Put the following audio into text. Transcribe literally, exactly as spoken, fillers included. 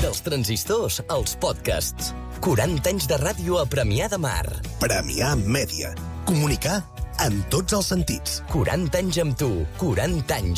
Dels transistors als podcasts. quaranta anys de ràdio a Premià de Mar. Premià Mèdia. Comunicar en tots els sentits. quaranta anys amb tu. quaranta anys